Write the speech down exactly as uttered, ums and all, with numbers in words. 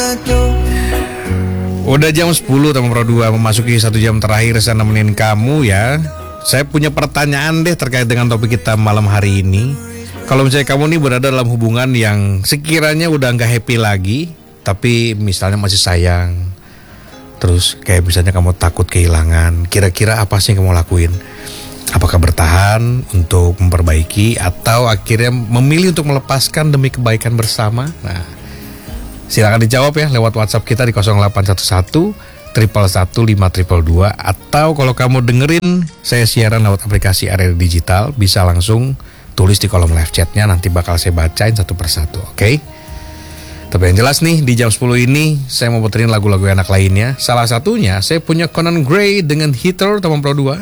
Udah jam sepuluh Teman Pro dua, memasuki satu jam terakhir saya nemenin kamu ya. Saya punya pertanyaan deh terkait dengan topik kita malam hari ini. Kalau misalnya kamu nih berada dalam hubungan yang sekiranya udah gak happy lagi, tapi misalnya masih sayang, terus kayak misalnya kamu takut kehilangan, kira-kira apa sih yang kamu lakuin? Apakah bertahan untuk memperbaiki atau akhirnya memilih untuk melepaskan demi kebaikan bersama? Nah, silakan dijawab ya lewat WhatsApp kita di nol delapan satu satu satu satu lima dua dua, atau kalau kamu dengerin saya siaran lewat aplikasi Area Digital, bisa langsung tulis di kolom live chatnya, nanti bakal saya bacain satu persatu, oke? Okay? Tapi yang jelas nih, di jam sepuluh ini saya mau puterin lagu-lagu enak lainnya. Salah satunya saya punya Conan Gray dengan Heather, Teman Pro dua.